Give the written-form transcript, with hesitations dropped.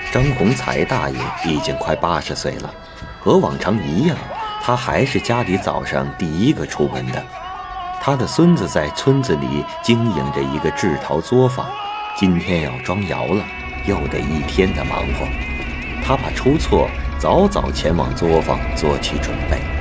张洪才大爷已经快80岁了，和往常一样，他还是家里早上第一个出门的。他的孙子在村子里经营着一个制陶作坊，今天要装窑了，又得一天的忙活。他怕出错，早早前往作坊做起准备。